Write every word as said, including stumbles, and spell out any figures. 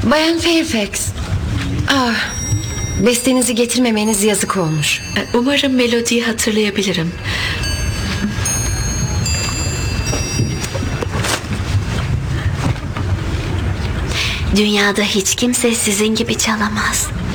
Bayan Fairfax. Ah, bestenizi getirmemeniz yazık olmuş. Umarım melodiyi hatırlayabilirim. Dünyada hiç kimse sizin gibi çalamaz.